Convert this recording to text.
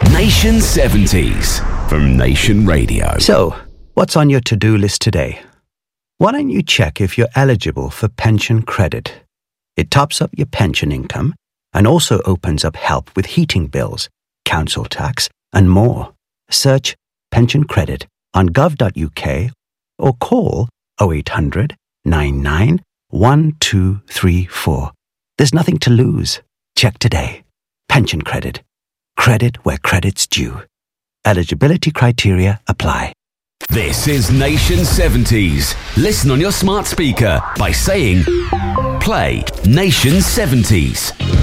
Nation 70s from Nation Radio. So, what's on your to-do list today? Why don't you check if you're eligible for pension credit? It tops up your pension income and also opens up help with heating bills, council tax, and more. Search pension credit on gov.uk or call 0800 99 1234. There's nothing to lose. Check today. Pension credit. Credit where credit's due. Eligibility criteria apply. This is Nation 70s. Listen on your smart speaker by saying, play Nation 70s.